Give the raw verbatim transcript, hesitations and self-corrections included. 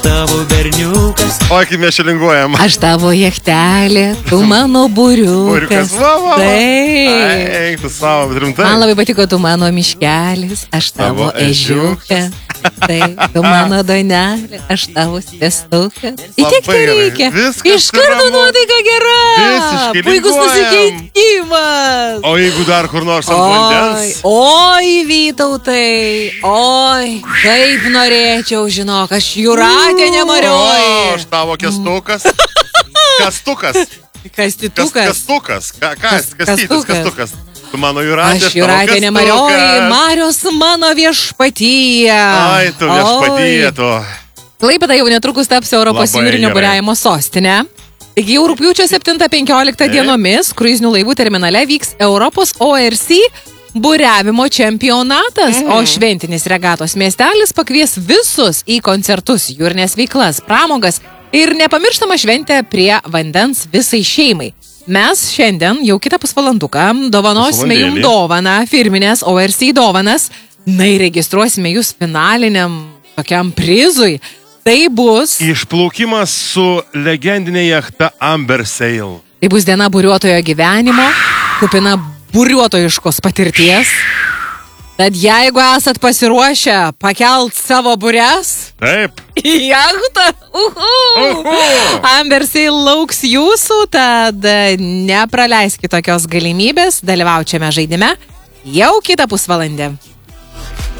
tavo berniukas. Oi, kaip mes čia linguojam. Aš tavo jechtelė, tu mano buriukas. Buriukas, va, va, va. Taip. Ai, tu savo, rimtai. Man labai patiko, tu mano miškelis, aš tavo Tavo ežiukas. ežiukas. Taip, tu mano donelė, aš tavo sviestukas. Į tiek tai gerai. reikia. Viskas Iš karto ramu. nuotaika gera. Visiškai Puikus linguojam. nusikeitimas. O jeigu dar kur nors ant Oi, vandens? oi, Vytautai, oi, kaip norėčiau, žinok, aš Jūratė O, nemarioju. aš tavo kestukas. Kastukas. Kas, Kastitukas. kastukas. Ka, kas, Kas- kastytis, kastukas. kastukas. Tu mano Jūratė, Aš Jūratė nemarioju, Marius mano viešpatyje. Ai, tu viešpatyje, Oi. tu. Klaipėda jau netrukus taps Europos Labai jūrinio gerai. buriavimo sostinė. Taigi jau rugpjūčio septintą penkioliktą Taip. dienomis kruizinių laivų terminale vyks Europos O R C buriavimo čempionatas, Mhm. o šventinis regatos miestelis pakvies visus į koncertus, jūrinės veiklas, pramogas ir nepamirštama šventė prie vandens visai šeimai. Mes šiandien jau kitą pusvalanduką dovanosime jums Pusvalandėlį. dovaną, firminės O R C dovanas, na ir registruosime jūs finaliniam tokiam prizui. Tai bus, Išplaukimas su legendinė jachta Amber Sail. tai bus diena buriuotojo gyvenimo, kupina buriuotojiškos patirties. Tad jeigu esat pasiruošę pakelt savo bures Taip. į jachtą, uhu, Uhu. Amber Sail lauks jūsų, tad nepraleiskite tokios galimybės dalyvaučiame žaidime jau kitą pusvalandį.